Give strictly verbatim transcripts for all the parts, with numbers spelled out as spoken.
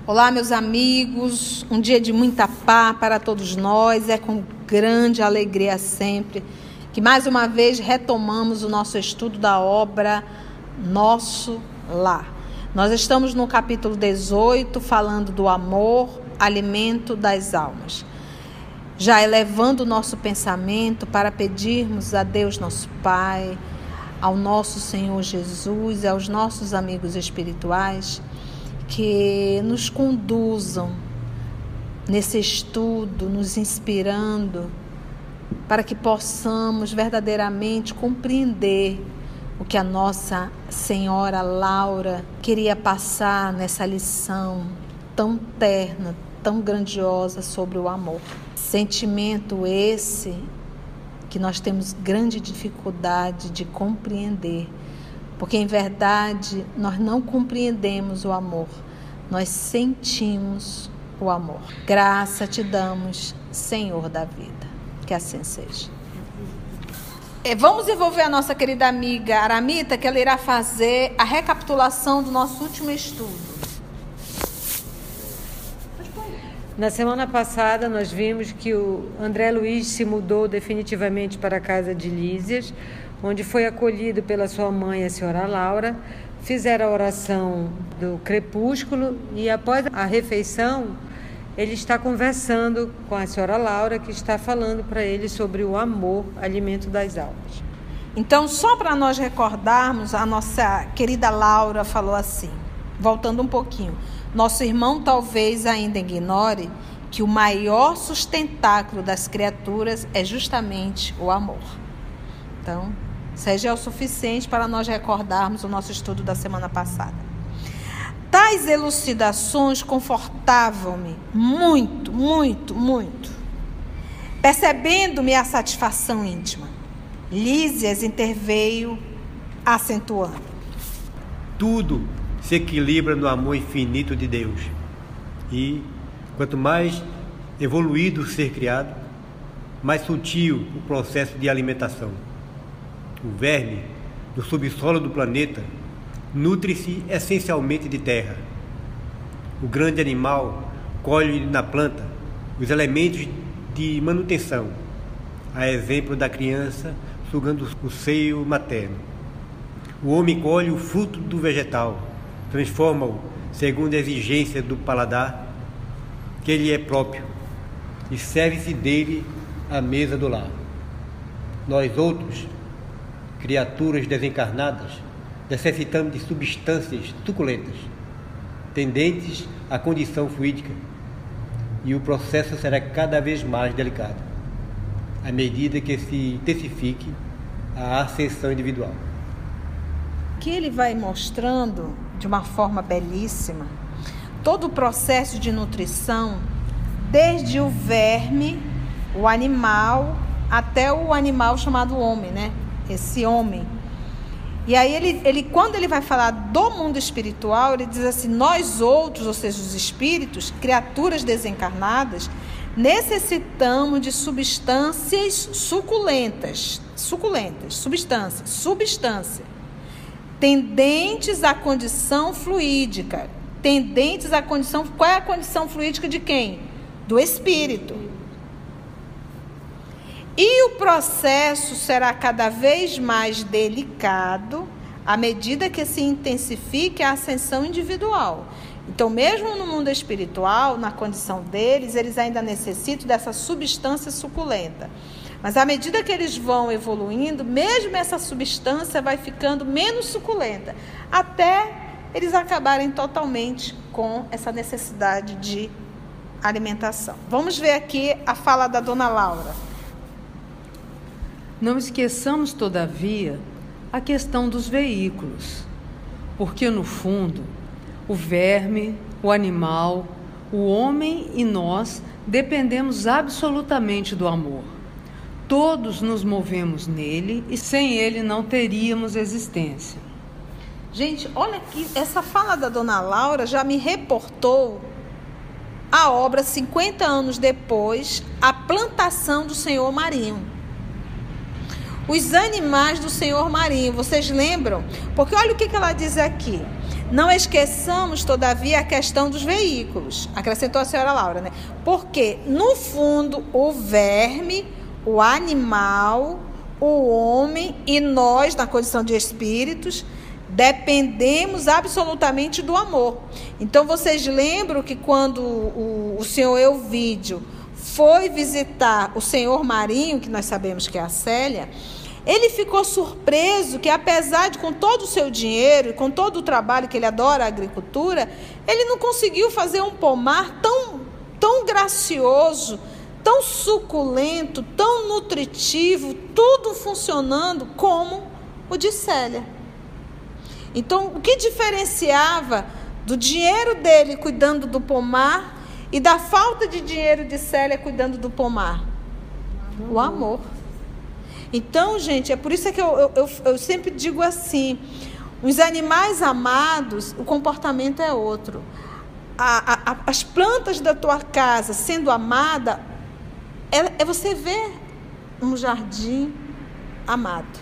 Olá, meus amigos, um dia de muita paz para todos nós, é com grande alegria sempre que mais uma vez retomamos o nosso estudo da obra Nosso Lar. Nós estamos no capítulo dezoito, falando do amor, alimento das almas. Já elevando o nosso pensamento para pedirmos a Deus nosso Pai, ao nosso Senhor Jesus e aos nossos amigos espirituais, que nos conduzam nesse estudo, nos inspirando, para que possamos verdadeiramente compreender o que a nossa Senhora Laura queria passar nessa lição tão terna, tão grandiosa sobre o amor. Sentimento esse que nós temos grande dificuldade de compreender, porque em verdade nós não compreendemos o amor, nós sentimos o amor. Graça te damos, Senhor da vida, que assim seja. E vamos envolver a nossa querida amiga Aramita, que ela irá fazer a recapitulação do nosso último estudo. Na semana passada nós vimos que o André Luiz se mudou definitivamente para a casa de Lísias, onde foi acolhido pela sua mãe, a senhora Laura. Fizeram a oração do crepúsculo e após a refeição ele está conversando com a senhora Laura, que está falando para ele sobre o amor, alimento das almas. Então, só para nós recordarmos, a nossa querida Laura falou assim, voltando um pouquinho: nosso irmão talvez ainda ignore que o maior sustentáculo das criaturas é justamente o amor. Então, seja o suficiente para nós recordarmos o nosso estudo da semana passada. Tais elucidações confortavam-me muito, muito, muito. Percebendo-me a satisfação íntima, Lísias interveio acentuando: tudo se equilibra no amor infinito de Deus. E quanto mais evoluído o ser criado, mais sutil o processo de alimentação. O verme do subsolo do planeta nutre-se essencialmente de terra. O grande animal colhe na planta os elementos de manutenção, a exemplo da criança sugando o seio materno. O homem colhe o fruto do vegetal, transforma-o segundo a exigência do paladar que lhe é próprio e serve-se dele à mesa do lar. Nós outros, criaturas desencarnadas, necessitamos de substâncias suculentas, tendentes à condição fluídica, e o processo será cada vez mais delicado, à medida que se intensifique a ascensão individual. Que ele vai mostrando de uma forma belíssima todo o processo de nutrição, desde o verme, o animal, até o animal chamado homem, né? Esse homem. E aí ele, ele, quando ele vai falar do mundo espiritual, ele diz assim: nós outros, ou seja, os espíritos, criaturas desencarnadas, necessitamos de substâncias suculentas, suculentas, substâncias, substância, tendentes à condição fluídica, tendentes à condição, qual é a condição fluídica de quem? Do espírito. E o processo será cada vez mais delicado à medida que se intensifique a ascensão individual. Então, mesmo no mundo espiritual, na condição deles, eles ainda necessitam dessa substância suculenta. Mas à medida que eles vão evoluindo, mesmo essa substância vai ficando menos suculenta, até eles acabarem totalmente com essa necessidade de alimentação. Vamos ver aqui a fala da dona Laura. Não esqueçamos, todavia, a questão dos veículos, porque, no fundo, o verme, o animal, o homem e nós dependemos absolutamente do amor. Todos nos movemos nele e sem ele não teríamos existência. Gente, olha aqui, essa fala da dona Laura já me reportou a obra cinquenta anos depois, a plantação do Senhor Marinho. os animais do senhor marinho. Vocês lembram? Porque olha o que ela diz aqui. Não esqueçamos, todavia, a questão dos veículos. Acrescentou a senhora Laura, né? Porque, no fundo, o verme, o animal, o homem e nós, na condição de espíritos, dependemos absolutamente do amor. Então, vocês lembram que quando o, o senhor Elvídio foi visitar o senhor Marinho, que nós sabemos que é a Célia, ele ficou surpreso que, apesar de com todo o seu dinheiro e com todo o trabalho que ele adora a agricultura, ele não conseguiu fazer um pomar tão, tão gracioso, tão suculento, tão nutritivo, tudo funcionando como o de Célia. Então, o que diferenciava do dinheiro dele cuidando do pomar e da falta de dinheiro de Célia cuidando do pomar? O amor. Então, gente, é por isso que eu, eu, eu, eu sempre digo assim, os animais amados, o comportamento é outro. A, a, as plantas da tua casa sendo amada, é, é você ver um jardim amado.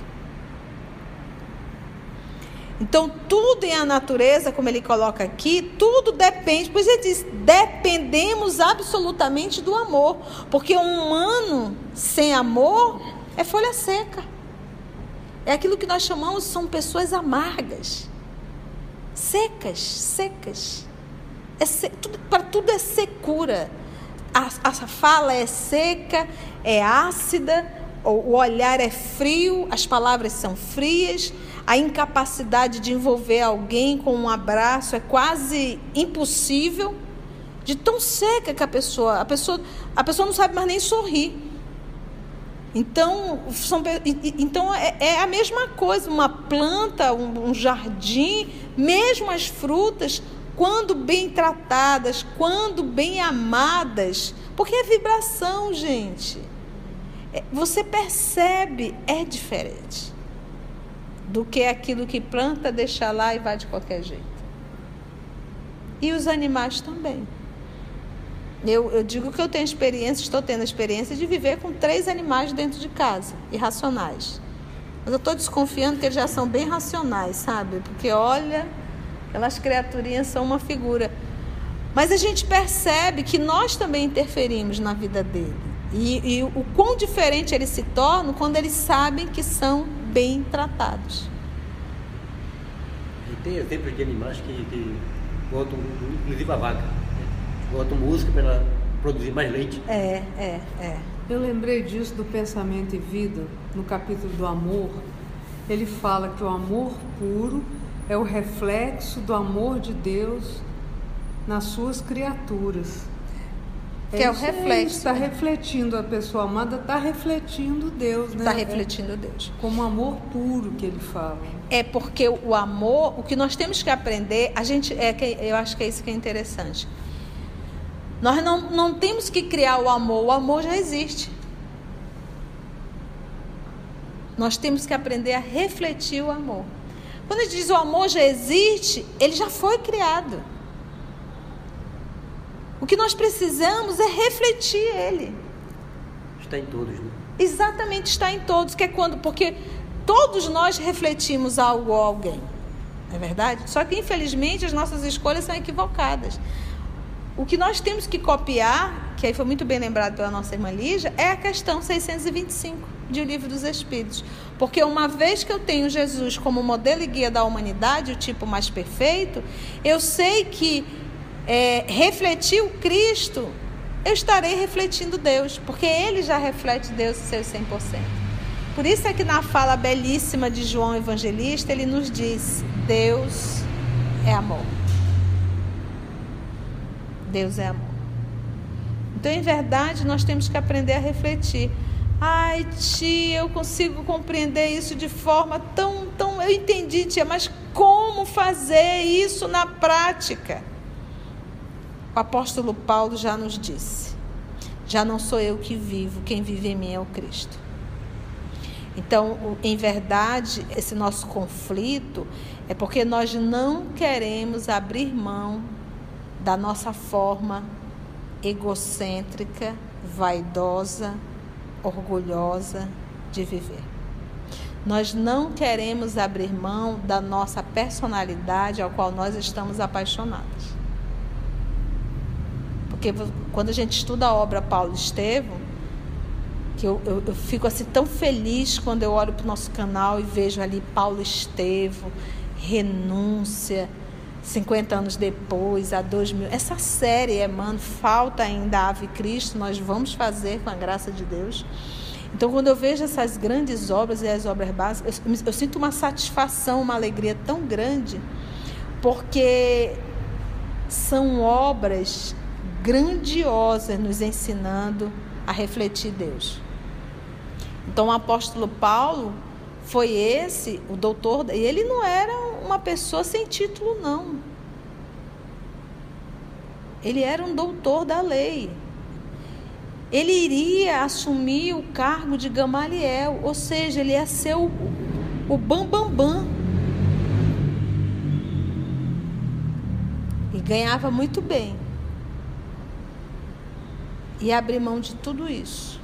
Então, tudo em a natureza, como ele coloca aqui, tudo depende, pois ele diz, dependemos absolutamente do amor, porque um humano sem amor é folha seca. É aquilo que nós chamamos, são pessoas amargas, secas, secas. É se, tudo, para tudo é secura. A, a fala é seca, é ácida, o, o olhar é frio, as palavras são frias, a incapacidade de envolver alguém com um abraço é quase impossível, de tão seca que a pessoa, a pessoa, a pessoa não sabe mais nem sorrir. Então, são, então é, é a mesma coisa, uma planta, um, um jardim, mesmo as frutas, quando bem tratadas, quando bem amadas, porque é vibração, gente. É, você percebe, é diferente do que aquilo que planta, deixa lá e vai de qualquer jeito. E os animais também. Eu, eu digo que eu tenho experiência, estou tendo a experiência de viver com três animais dentro de casa, irracionais. Mas eu estou desconfiando que eles já são bem racionais, sabe? Porque, olha, aquelas criaturinhas são uma figura. Mas a gente percebe que nós também interferimos na vida dele. E, e o quão diferente eles se tornam quando eles sabem que são bem tratados. E tem exemplos de animais que, que botam, inclusive a vaca, né? Botam música para ela produzir mais leite. É, é, é. Eu lembrei disso do Pensamento e Vida, no capítulo do amor. Ele fala que o amor puro é o reflexo do amor de Deus nas suas criaturas. Que é o reflexo. Está refletindo a pessoa amada, está refletindo Deus, né? Está refletindo é, Deus. Como amor puro que ele fala. É porque o amor, o que nós temos que aprender, a gente, é que, eu acho que é isso que é interessante. Nós não, não temos que criar o amor, o amor já existe. Nós temos que aprender a refletir o amor. Quando a gente diz o amor já existe, ele já foi criado. O que nós precisamos é refletir ele. Está em todos, né? Exatamente, está em todos, que é quando, porque todos nós refletimos algo ou alguém, não é verdade? Só que, infelizmente, as nossas escolhas são equivocadas. O que nós temos que copiar, que aí foi muito bem lembrado pela nossa irmã Lígia, é a questão seiscentos e vinte e cinco de O Livro dos Espíritos. Porque uma vez que eu tenho Jesus como modelo e guia da humanidade, o tipo mais perfeito, eu sei que é, refletir o Cristo, eu estarei refletindo Deus, porque Ele já reflete Deus em seu cem por cento. Por isso é que na fala belíssima de João Evangelista, ele nos diz, Deus é amor. Deus é amor. Então, em verdade, nós temos que aprender a refletir. Ai, tia, eu consigo compreender isso de forma tão, tão... Eu entendi, tia, mas como fazer isso na prática? O apóstolo Paulo já nos disse, já não sou eu que vivo, quem vive em mim é o Cristo. Então, em verdade, esse nosso conflito é porque nós não queremos abrir mão da nossa forma egocêntrica, vaidosa, orgulhosa de viver. nós não queremos abrir mão da nossa personalidade ao qual nós estamos apaixonados. Porque quando a gente estuda a obra Paulo Estevão, que eu, eu, eu fico assim tão feliz quando eu olho para o nosso canal e vejo ali Paulo Estevão, renúncia, cinquenta anos depois, há dois mil. Essa série, Emmanuel, falta ainda Ave Cristo, nós vamos fazer com a graça de Deus. Então, quando eu vejo essas grandes obras e as obras básicas, eu, eu sinto uma satisfação, uma alegria tão grande, porque são obras grandiosas nos ensinando a refletir Deus. Então, o apóstolo Paulo foi esse, o doutor, e ele não era uma pessoa sem título, não. Ele era um doutor da lei. Ele iria assumir o cargo de Gamaliel, ou seja, ele ia ser o, o bambambam. Bam, bam. E ganhava muito bem. E abriu mão de tudo isso.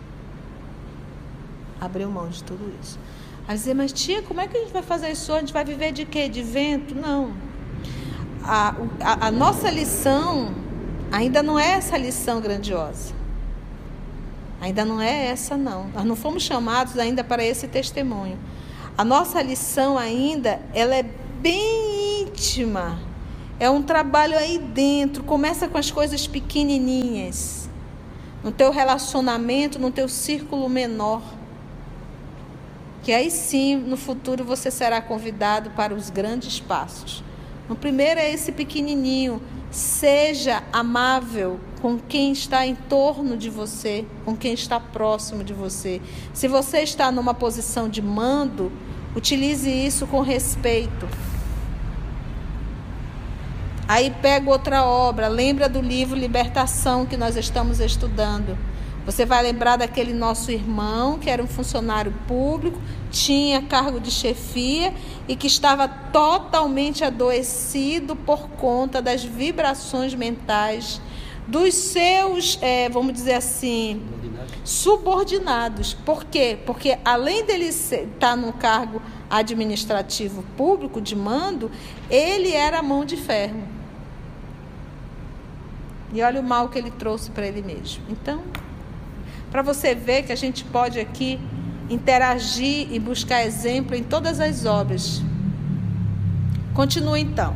Abriu mão de tudo isso. Aí dizer, mas tia, como é que a gente vai fazer isso? A gente vai viver de quê? De vento? Não. A, a, a nossa lição ainda não é essa lição grandiosa. Ainda não é essa, não. Nós não fomos chamados ainda para esse testemunho. A nossa lição ainda, ela é bem íntima. É um trabalho aí dentro. Começa com as coisas pequenininhas. No teu relacionamento, no teu círculo menor. Que aí sim, no futuro, você será convidado para os grandes passos. No primeiro é esse pequenininho. Seja amável com quem está em torno de você, com quem está próximo de você. Se você está numa posição de mando, utilize isso com respeito. Aí pega outra obra, lembra do livro Libertação que nós estamos estudando. Você vai lembrar daquele nosso irmão, que era um funcionário público, tinha cargo de chefia e que estava totalmente adoecido por conta das vibrações mentais dos seus, é, vamos dizer assim, subordinados. Por quê? Porque além dele estar num cargo administrativo público de mando, ele era a mão de ferro. E olha o mal que ele trouxe para ele mesmo. Então, para você ver que a gente pode aqui interagir e buscar exemplo em todas as obras. Continua então.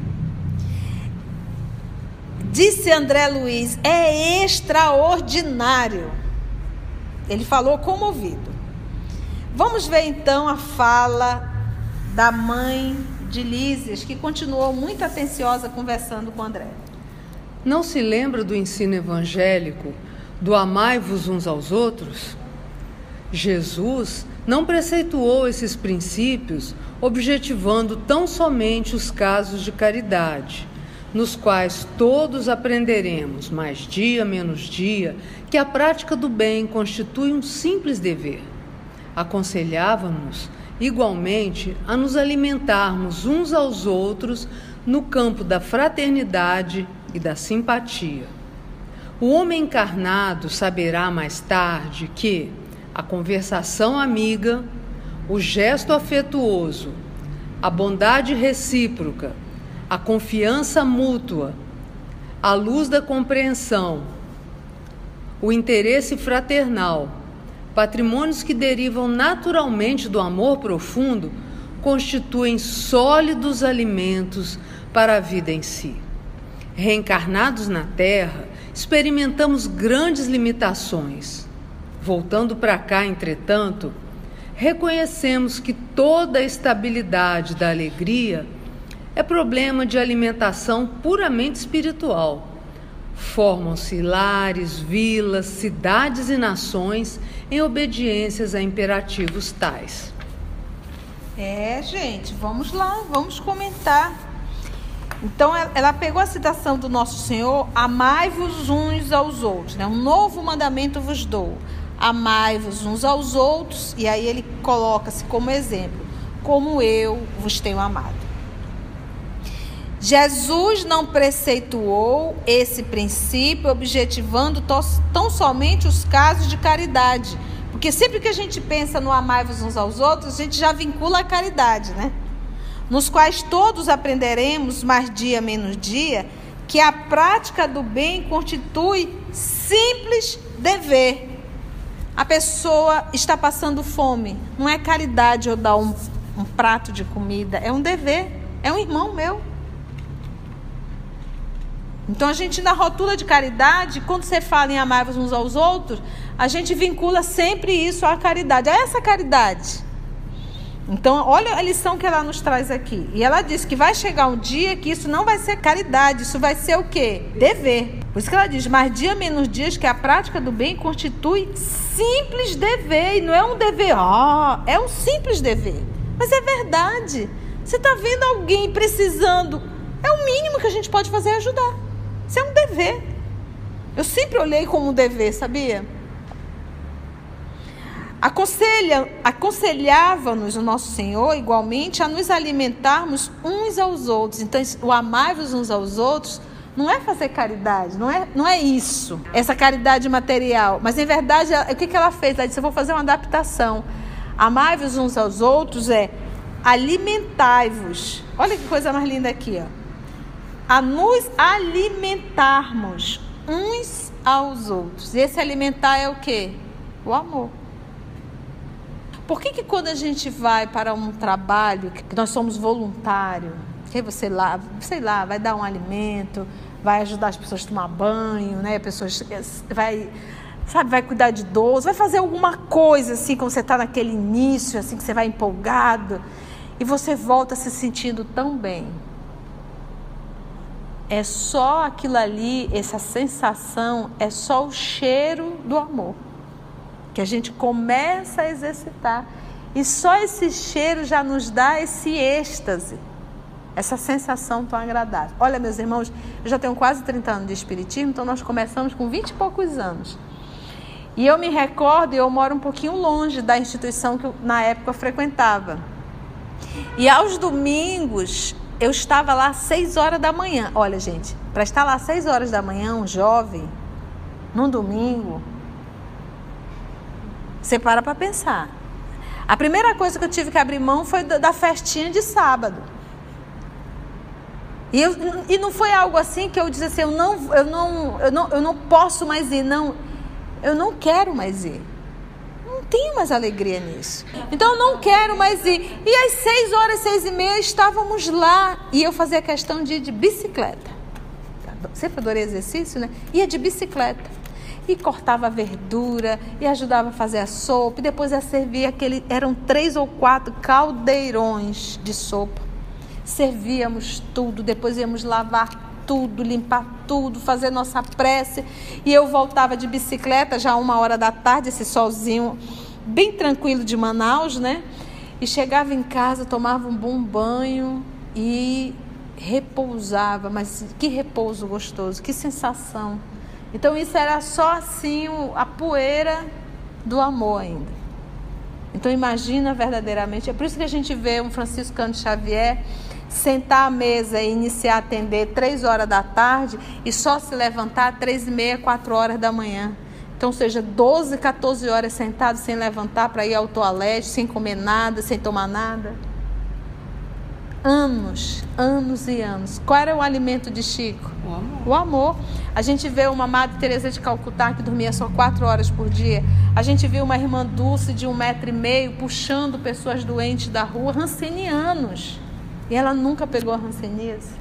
Disse André Luiz, é extraordinário. Ele falou comovido. Vamos ver então a fala da mãe de Lísias, que continuou muito atenciosa conversando com André. Não se lembra do ensino evangélico do amai-vos uns aos outros? Jesus não preceituou esses princípios objetivando tão somente os casos de caridade, nos quais todos aprenderemos, mais dia menos dia, que a prática do bem constitui um simples dever. Aconselhava-nos, igualmente, a nos alimentarmos uns aos outros no campo da fraternidade e da simpatia. O homem encarnado saberá mais tarde que a conversação amiga, o gesto afetuoso, a bondade recíproca, a confiança mútua, a luz da compreensão, o interesse fraternal, patrimônios que derivam naturalmente do amor profundo, constituem sólidos alimentos para a vida em si. Reencarnados na Terra, experimentamos grandes limitações. Voltando para cá, entretanto, reconhecemos que toda a estabilidade da alegria é problema de alimentação puramente espiritual. Formam-se lares, vilas, cidades e nações em obediências a imperativos tais. É, gente, vamos lá, vamos comentar. Então, ela pegou a citação do Nosso Senhor, amai-vos uns aos outros, né? Um novo mandamento vos dou, amai-vos uns aos outros, e aí ele coloca-se como exemplo, como eu vos tenho amado. Jesus não preceituou esse princípio objetivando tão somente os casos de caridade, Porque sempre que a gente pensa no amai-vos uns aos outros, a gente já vincula a caridade, né? Nos quais todos aprenderemos, mais dia menos dia, que a prática do bem constitui simples dever. A pessoa está passando fome. Não é caridade eu dar um, um prato de comida. É um dever. É um irmão meu. Então, a gente, na rotula de caridade, quando você fala em amar-vos uns aos outros, a gente vincula sempre isso à caridade. É essa caridade. Então, olha a lição que ela nos traz aqui. E ela diz que vai chegar um dia que isso não vai ser caridade, isso vai ser o quê? Dever. Por isso que ela diz, mais dia menos dias, que a prática do bem constitui simples dever. E não é um dever, ó, é um simples dever. Mas é verdade. Você está vendo alguém precisando, é o mínimo que a gente pode fazer é ajudar. Isso é um dever. Eu sempre olhei como um dever, sabia? Aconselha, aconselhava-nos o nosso Senhor, igualmente, a nos alimentarmos uns aos outros. Então, o amar-vos uns aos outros não é fazer caridade, não é, não é isso, essa caridade material. Mas, em verdade, o que, que ela fez? Ela disse, eu vou fazer uma adaptação. Amar-vos uns aos outros é alimentai-vos. Olha que coisa mais linda aqui, ó. A nos alimentarmos uns aos outros. E esse alimentar é o quê? O amor. Por que que quando a gente vai para um trabalho, que nós somos voluntários, que você lá, sei lá, vai dar um alimento, vai ajudar as pessoas a tomar banho, né? A pessoa vai, sabe, vai cuidar de idoso, vai fazer alguma coisa assim, quando você está naquele início, assim, que você vai empolgado, e você volta se sentindo tão bem. É só aquilo ali, essa sensação, é só o cheiro do amor. Que a gente começa a exercitar. E só esse cheiro já nos dá esse êxtase. Essa sensação tão agradável. Olha, meus irmãos, eu já tenho quase trinta anos de espiritismo, então nós começamos com vinte e poucos anos. E eu me recordo, eu moro um pouquinho longe da instituição que eu, na época eu frequentava. E aos domingos, eu estava lá às seis horas da manhã. Olha, gente, para estar lá às seis horas da manhã, um jovem, num domingo, você para para pensar. A primeira coisa que eu tive que abrir mão foi da, da festinha de sábado. E, eu, e não foi algo assim que eu disse assim, eu não, eu, não, eu, não, eu não posso mais ir, não, eu não quero mais ir. Não tenho mais alegria nisso. Então eu não quero mais ir. E às seis horas, seis e meia, estávamos lá. E eu fazia questão de ir de bicicleta. Sempre adorei exercício, né? Ia de bicicleta. E cortava a verdura, e ajudava a fazer a sopa. E depois ia servir aquele... Eram três ou quatro caldeirões de sopa. Servíamos tudo. Depois íamos lavar tudo, limpar tudo, fazer nossa prece. E eu voltava de bicicleta já uma hora da tarde, esse solzinho bem tranquilo de Manaus, né? E chegava em casa, tomava um bom banho e repousava. Mas que repouso gostoso, que sensação. Então isso era só assim a poeira do amor ainda. Então imagina verdadeiramente, é por isso que a gente vê um Franciscano Xavier sentar à mesa e iniciar a atender três horas da tarde e só se levantar três e meia, quatro horas da manhã. Então, seja doze, quatorze horas sentado sem levantar para ir ao toalete, sem comer nada, sem tomar nada. Anos, anos e anos. Qual era o alimento de Chico? O amor. O amor. A gente vê uma Madre Teresa de Calcutá que dormia só quatro horas por dia. A gente viu uma irmã Dulce de um metro e meio puxando pessoas doentes da rua, rancenianos. E ela nunca pegou a hanseníase.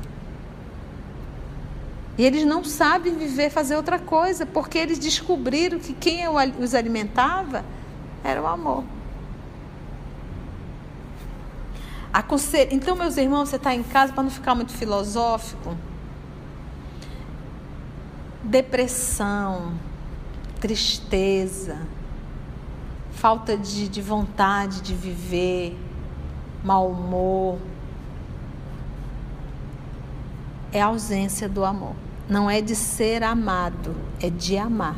E eles não sabem viver, fazer outra coisa, porque eles descobriram que quem os alimentava era o amor. Aconselho... Então, meus irmãos, você está em casa, para não ficar muito filosófico, depressão, tristeza, falta de, de vontade de viver, mau humor, é a ausência do amor. Não é de ser amado, é de amar.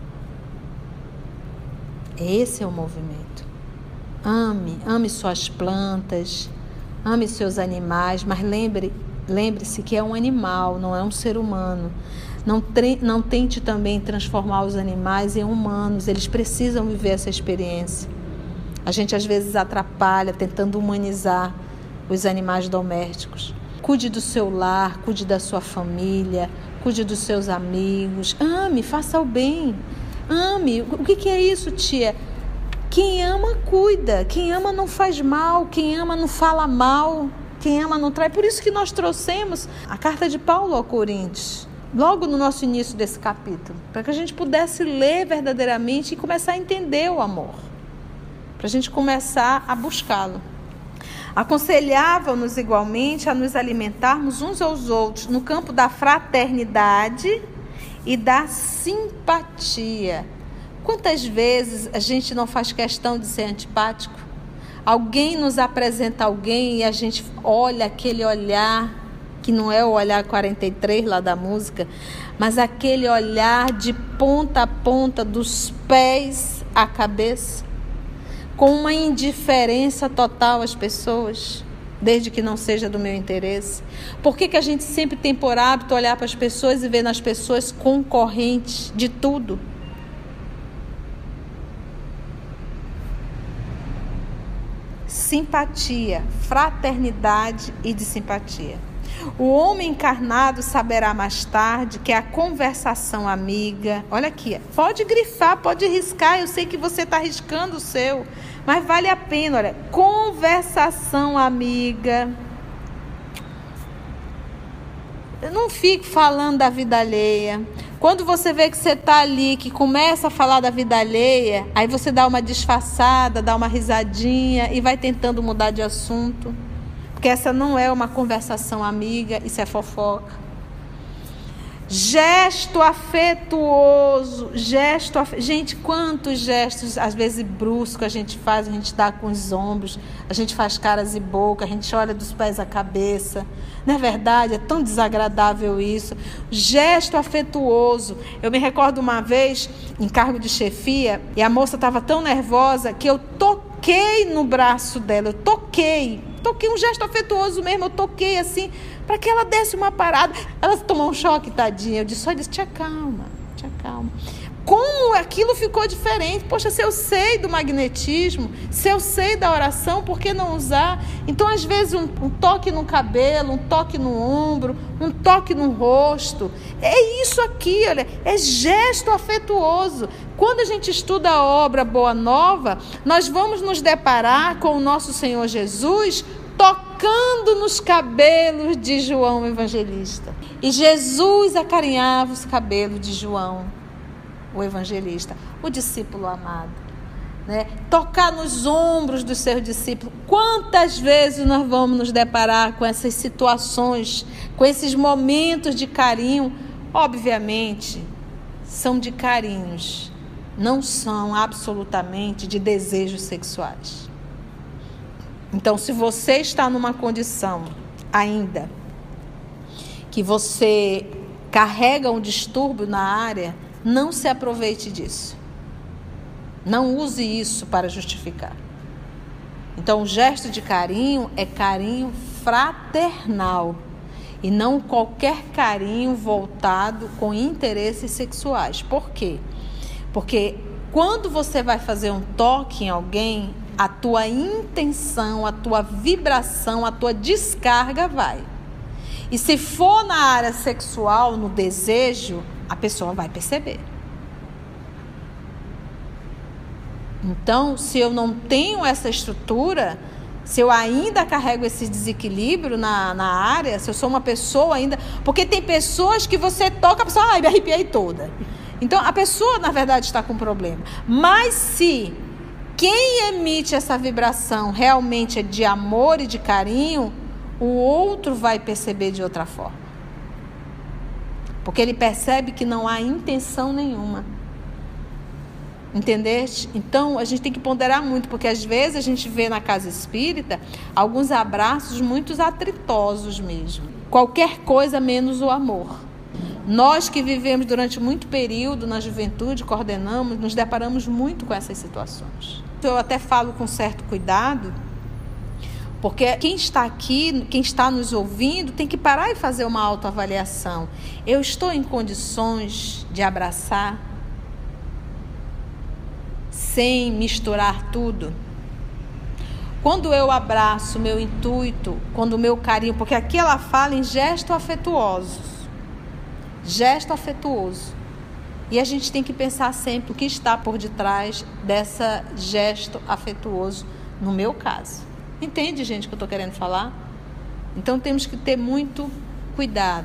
Esse é o movimento. Ame, ame suas plantas, ame seus animais, mas lembre, lembre-se que é um animal, não é um ser humano. Não, tre- não tente também transformar os animais em humanos, eles precisam viver essa experiência. A gente às vezes atrapalha tentando humanizar os animais domésticos. Cuide do seu lar, cuide da sua família, cuide dos seus amigos. Ame, faça o bem. Ame. O que, que é isso, tia? Quem ama, cuida. Quem ama não faz mal. Quem ama não fala mal. Quem ama não trai. Por isso que nós trouxemos a carta de Paulo ao Coríntios, logo no nosso início desse capítulo, para que a gente pudesse ler verdadeiramente e começar a entender o amor, para a gente começar a buscá-lo. Aconselhavam-nos igualmente a nos alimentarmos uns aos outros no campo da fraternidade e da simpatia. Quantas vezes a gente não faz questão de ser antipático? Alguém nos apresenta alguém e a gente olha aquele olhar, que não é o olhar quarenta e três lá da música, mas aquele olhar de ponta a ponta, dos pés à cabeça, com uma indiferença total às pessoas, desde que não seja do meu interesse. Por que que a gente sempre tem por hábito olhar para as pessoas e ver nas pessoas concorrentes de tudo? Simpatia, fraternidade e de simpatia. O homem encarnado saberá mais tarde que a conversação amiga... Olha aqui, pode grifar, pode riscar, eu sei que você está riscando o seu, mas vale a pena, olha. Conversação amiga. Não fique falando da vida alheia. Quando você vê que você está ali, que começa a falar da vida alheia, aí você dá uma disfarçada, dá uma risadinha e vai tentando mudar de assunto. Porque essa não é uma conversação amiga, isso é fofoca. Gesto afetuoso, gesto af... Gente, quantos gestos, às vezes bruscos, a gente faz, a gente dá com os ombros, a gente faz caras e boca, a gente olha dos pés à cabeça. Não é verdade? É tão desagradável isso. Gesto afetuoso. Eu me recordo uma vez, em cargo de chefia, e a moça estava tão nervosa que eu toquei no braço dela, eu toquei. Toquei um gesto afetuoso mesmo, eu toquei assim, para que ela desse uma parada. Ela tomou um choque, tadinha. Eu disse, só disse, te acalma, te acalma. Como aquilo ficou diferente? Poxa, se eu sei do magnetismo, se eu sei da oração, por que não usar? Então, às vezes, um, um toque no cabelo, um toque no ombro, um toque no rosto. É isso aqui, olha, é gesto afetuoso. Quando a gente estuda a obra Boa Nova, nós vamos nos deparar com o nosso Senhor Jesus tocando nos cabelos de João Evangelista. E Jesus acarinhava os cabelos de João, o evangelista, o discípulo amado, né? Tocar nos ombros dos seus discípulos. Quantas vezes nós vamos nos deparar com essas situações, com esses momentos de carinho? Obviamente, são de carinhos, não são absolutamente de desejos sexuais. Então, se você está numa condição ainda que você carrega um distúrbio na área, não se aproveite disso. Não use isso para justificar. Então, o gesto de carinho é carinho fraternal e não qualquer carinho voltado com interesses sexuais. Por quê? Porque quando você vai fazer um toque em alguém, a tua intenção, a tua vibração, a tua descarga vai. E se for na área sexual, no desejo, a pessoa vai perceber. Então, se eu não tenho essa estrutura, se eu ainda carrego esse desequilíbrio na, na área, se eu sou uma pessoa ainda... Porque tem pessoas que você toca, a pessoa, ai, me arrepiei toda. Então, a pessoa, na verdade, está com problema. Mas se quem emite essa vibração realmente é de amor e de carinho, o outro vai perceber de outra forma. Porque ele percebe que não há intenção nenhuma. Entendeste? Então, a gente tem que ponderar muito, porque às vezes a gente vê na casa espírita alguns abraços muito atritosos mesmo. Qualquer coisa menos o amor. Nós que vivemos durante muito período na juventude, coordenamos, nos deparamos muito com essas situações. Eu até falo com certo cuidado, Porque quem está aqui, quem está nos ouvindo, tem que parar e fazer uma autoavaliação. Eu estou em condições de abraçar sem misturar tudo? Quando eu abraço, meu intuito, quando o meu carinho, porque aqui ela fala em gesto afetuoso. Gesto afetuoso. E a gente tem que pensar sempre o que está por detrás dessa gesto afetuoso, no meu caso. Entende, gente, o que eu estou querendo falar? Então temos que ter muito cuidado.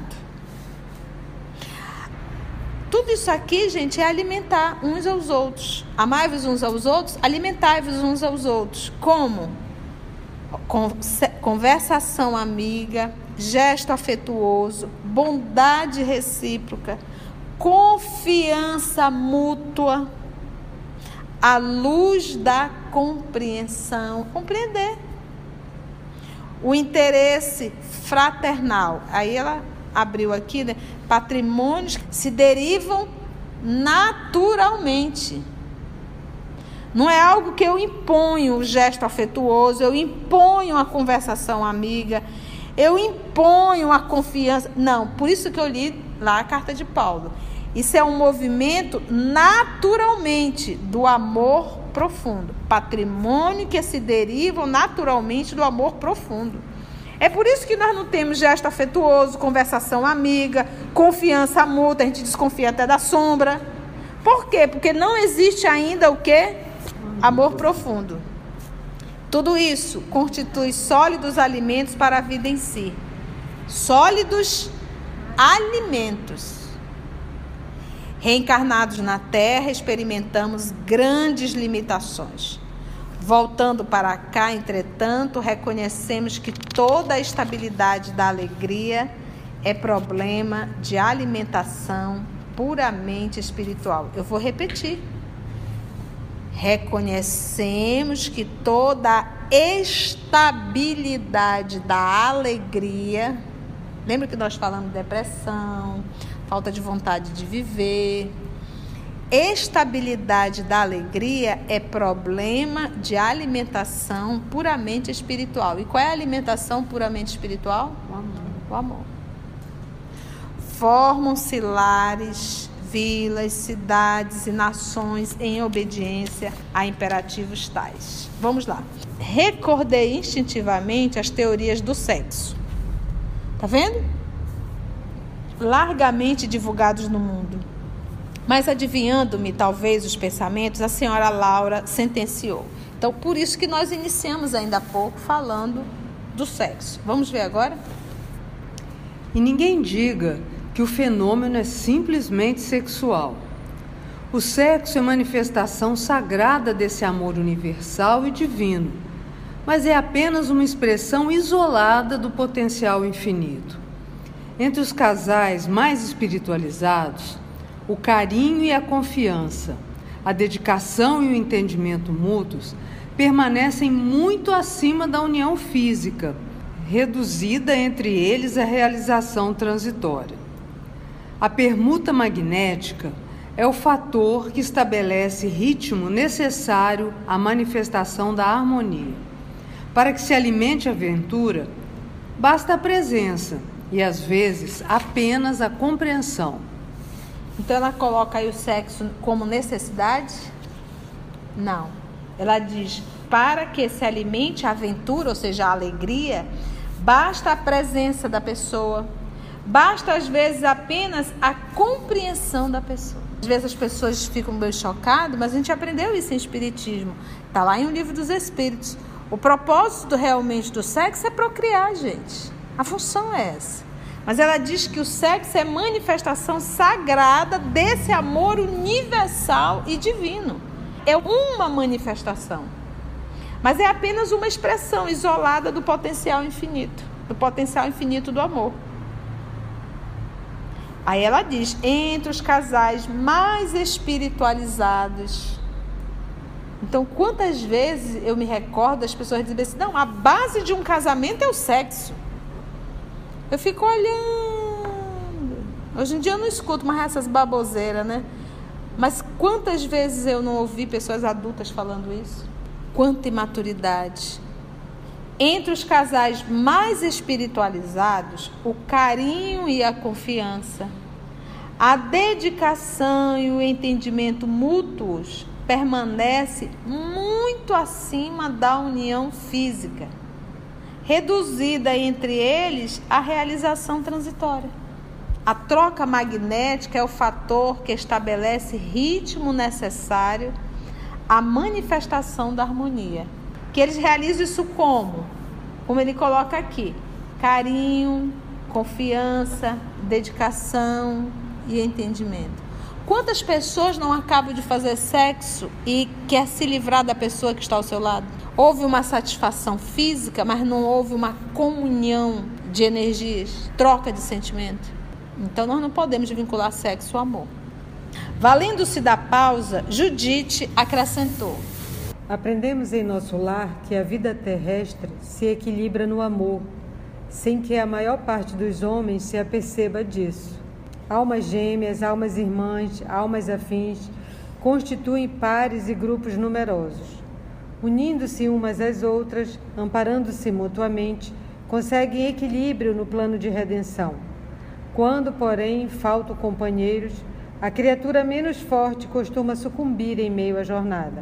Tudo isso aqui, gente, é alimentar uns aos outros. Amai-vos uns aos outros, alimentai-vos uns aos outros. Como? Conversação amiga, gesto afetuoso, bondade recíproca, confiança mútua, à luz da compreensão. Compreender. O interesse fraternal. Aí ela abriu aqui, né? Patrimônios que se derivam naturalmente. Não é algo que eu imponho o gesto afetuoso, eu imponho a conversação amiga, eu imponho a confiança. Não, por isso que eu li lá a carta de Paulo. Isso é um movimento naturalmente do amor profundo. Patrimônio que se derivam naturalmente do amor profundo. É por isso que nós não temos gesto afetuoso, conversação amiga, confiança mútua, a gente desconfia até da sombra. Por quê? Porque não existe ainda o quê? Amor profundo. Tudo isso constitui sólidos alimentos para a vida em si. Sólidos alimentos. Reencarnados na Terra, experimentamos grandes limitações. Voltando para cá, entretanto, reconhecemos que toda a estabilidade da alegria é problema de alimentação puramente espiritual. Eu vou repetir. Reconhecemos que toda a estabilidade da alegria, lembra que nós falamos de depressão, falta de vontade de viver. Estabilidade da alegria é problema de alimentação puramente espiritual. E qual é a alimentação puramente espiritual? O amor. O amor. Formam-se lares, vilas, cidades e nações em obediência a imperativos tais. Vamos lá. Recordei instintivamente as teorias do sexo. Tá vendo? Largamente divulgados no mundo. Mas adivinhando-me, talvez, os pensamentos, a senhora Laura sentenciou. Então, por isso que nós iniciamos ainda há pouco falando do sexo. Vamos ver agora? E ninguém diga que o fenômeno é simplesmente sexual. O sexo é manifestação sagrada desse amor universal e divino, mas é apenas uma expressão isolada do potencial infinito. Entre os casais mais espiritualizados, o carinho e a confiança, a dedicação e o entendimento mútuos permanecem muito acima da união física, reduzida entre eles à realização transitória. A permuta magnética é o fator que estabelece ritmo necessário à manifestação da harmonia. Para que se alimente a aventura, basta a presença e, às vezes, apenas a compreensão. Então ela coloca aí o sexo como necessidade? Não. Ela diz, para que se alimente a aventura, ou seja, a alegria, basta a presença da pessoa, basta às vezes apenas a compreensão da pessoa. Às vezes as pessoas ficam meio chocadas, mas a gente aprendeu isso em Espiritismo. Está lá em O Livro dos Espíritos. O propósito realmente do sexo é procriar, gente. A função é essa. Mas ela diz que o sexo é manifestação sagrada desse amor universal e divino. É uma manifestação. Mas é apenas uma expressão isolada do potencial infinito. Do potencial infinito do amor. Aí ela diz, entre os casais mais espiritualizados. Então, quantas vezes eu me recordo das pessoas dizendo assim, não, a base de um casamento é o sexo. Eu fico olhando. Hoje em dia eu não escuto mais essas baboseiras, né? Mas quantas vezes eu não ouvi pessoas adultas falando isso? Quanta imaturidade. Entre os casais mais espiritualizados, o carinho e a confiança, a dedicação e o entendimento mútuos permanece muito acima da união física, reduzida entre eles a realização transitória. A troca magnética é o fator que estabelece ritmo necessário à manifestação da harmonia. Que eles realizam isso como? Como ele coloca aqui: carinho, confiança, dedicação e entendimento. Quantas pessoas não acabam de fazer sexo e quer se livrar da pessoa que está ao seu lado? Houve uma satisfação física, mas não houve uma comunhão de energias, troca de sentimento. Então nós não podemos vincular sexo ao amor. Valendo-se da pausa, Judite acrescentou: aprendemos em nosso lar que a vida terrestre se equilibra no amor, sem que a maior parte dos homens se aperceba disso. Almas gêmeas, almas irmãs, almas afins, constituem pares e grupos numerosos. Unindo-se umas às outras, amparando-se mutuamente, conseguem equilíbrio no plano de redenção. Quando, porém, faltam companheiros, a criatura menos forte costuma sucumbir em meio à jornada.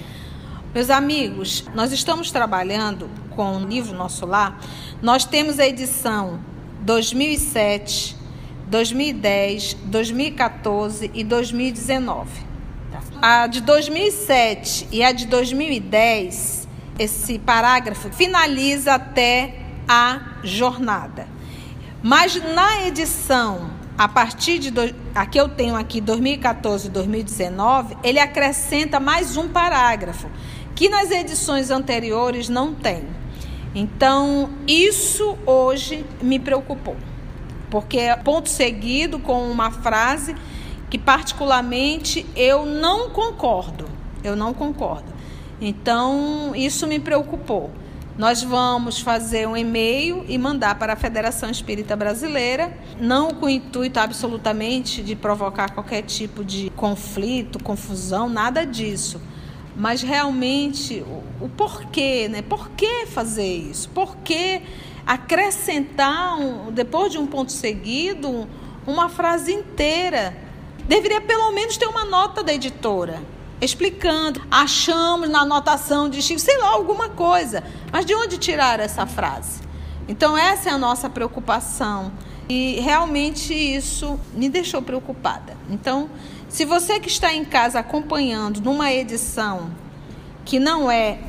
Meus amigos, nós estamos trabalhando com o livro Nosso Lar. Nós temos a edição dois mil e sete, dois mil e dez, dois mil e quatorze e dois mil e dezenove. A de dois mil e sete e a de dois mil e dez, esse parágrafo finaliza até a jornada. Mas na edição, a partir de... Do, aqui eu tenho aqui dois mil e quatorze e dois mil e dezenove, ele acrescenta mais um parágrafo, que nas edições anteriores não tem. Então, isso hoje me preocupou, porque é ponto seguido com uma frase que particularmente eu não concordo, eu não concordo. Então, isso me preocupou. Nós vamos fazer um e-mail e mandar para a Federação Espírita Brasileira, não com o intuito absolutamente de provocar qualquer tipo de conflito, confusão, nada disso. Mas realmente o, o porquê, né? Por que fazer isso? Por que acrescentar, um, depois de um ponto seguido, uma frase inteira? Deveria pelo menos ter uma nota da editora explicando, achamos na anotação de Chico, sei lá, alguma coisa. Mas de onde tirar essa frase? Então essa é a nossa preocupação. E realmente isso me deixou preocupada. Então, se você que está em casa acompanhando numa edição que não é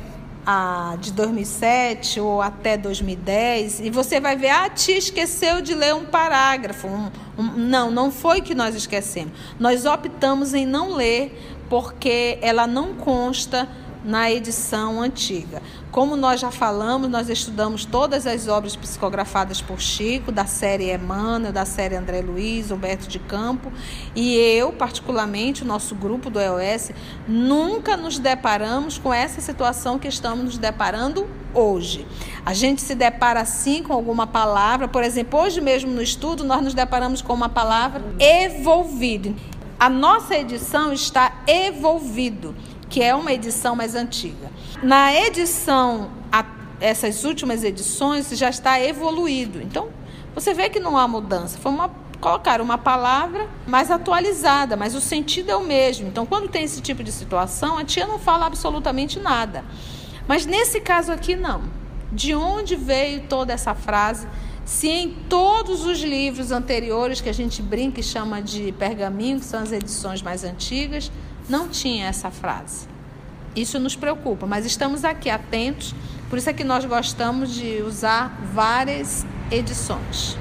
a de dois mil e sete ou até dois mil e dez, e você vai ver, ah, tia, esqueceu de ler um parágrafo. Um, um, não, não foi que nós esquecemos. Nós optamos em não ler porque ela não consta na edição antiga. Como nós já falamos, nós estudamos todas as obras psicografadas por Chico, da série Emmanuel, da série André Luiz, Humberto de Campos, e eu, particularmente, o nosso grupo do E O S, nunca nos deparamos com essa situação que estamos nos deparando hoje. A gente se depara, sim, com alguma palavra, por exemplo, hoje mesmo no estudo, nós nos deparamos com uma palavra evolvido. A nossa edição está evolvido, que é uma edição mais antiga. Na edição, a, essas últimas edições, já está evoluído. Então, você vê que não há mudança. Foi uma, colocar uma palavra mais atualizada, mas o sentido é o mesmo. Então, quando tem esse tipo de situação, a tia não fala absolutamente nada. Mas nesse caso aqui, não. De onde veio toda essa frase? Se em todos os livros anteriores, que a gente brinca e chama de pergaminho, que são as edições mais antigas, não tinha essa frase. Isso nos preocupa, mas estamos aqui atentos, por isso é que nós gostamos de usar várias edições.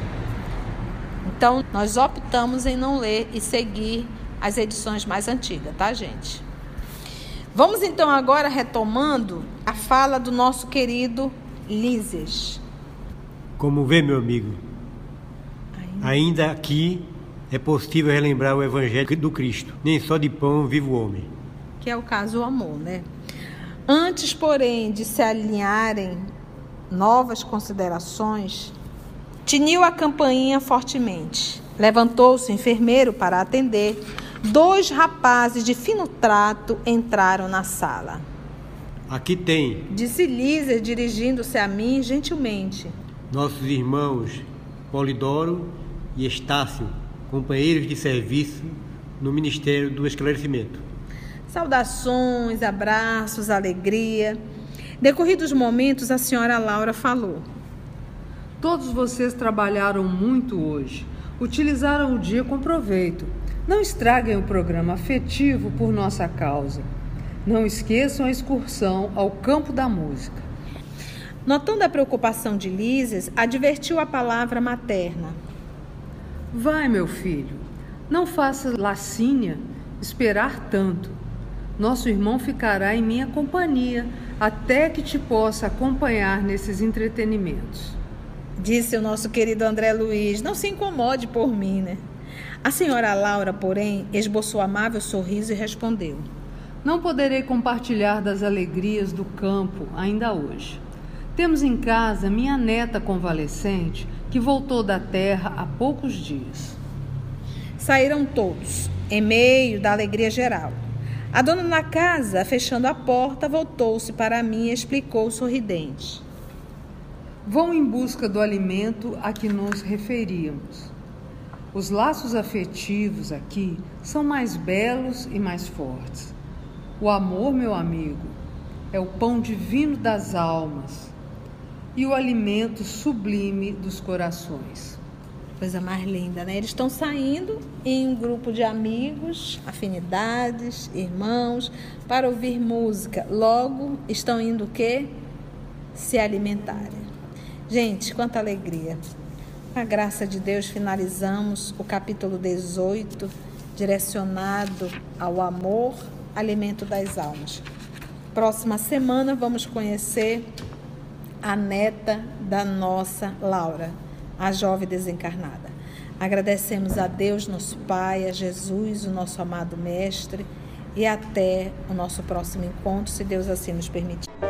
Então, nós optamos em não ler e seguir as edições mais antigas, tá, gente? Vamos então agora retomando a fala do nosso querido Lísias. Como vê, meu amigo, ainda, ainda aqui é possível relembrar o Evangelho do Cristo. Nem só de pão vive o homem. Que é o caso do amor, né? Antes, porém, de se alinharem novas considerações, tiniu a campainha fortemente. Levantou-se o enfermeiro para atender. Dois rapazes de fino trato entraram na sala. Aqui tem, disse Lísia, dirigindo-se a mim gentilmente, nossos irmãos Polidoro e Estácio, companheiros de serviço no Ministério do Esclarecimento. Saudações, abraços, alegria. Decorridos momentos, a senhora Laura falou. Todos vocês trabalharam muito hoje. Utilizaram o dia com proveito. Não estraguem o programa afetivo por nossa causa. Não esqueçam a excursão ao campo da música. Notando a preocupação de Lísias, advertiu a palavra materna. Vai, meu filho, não faça Lacínia esperar tanto. Nosso irmão ficará em minha companhia até que te possa acompanhar nesses entretenimentos. Disse o nosso querido André Luiz, não se incomode por mim, né? A senhora Laura, porém, esboçou amável sorriso e respondeu. Não poderei compartilhar das alegrias do campo ainda hoje. Temos em casa minha neta convalescente que voltou da terra há poucos dias. Saíram todos, em meio da alegria geral. A dona da casa, fechando a porta, voltou-se para mim e explicou sorridente. Vão em busca do alimento a que nos referíamos. Os laços afetivos aqui são mais belos e mais fortes. O amor, meu amigo, é o pão divino das almas e o alimento sublime dos corações. Coisa mais linda, né? Eles estão saindo em um grupo de amigos, afinidades, irmãos, para ouvir música. Logo, estão indo o quê? Se alimentarem. Gente, quanta alegria. Com a graça de Deus, finalizamos o capítulo dezoito, direcionado ao amor, alimento das almas. Próxima semana vamos conhecer a neta da nossa Laura, a jovem desencarnada. Agradecemos a Deus, nosso Pai, a Jesus, o nosso amado Mestre, e até o nosso próximo encontro, se Deus assim nos permitir.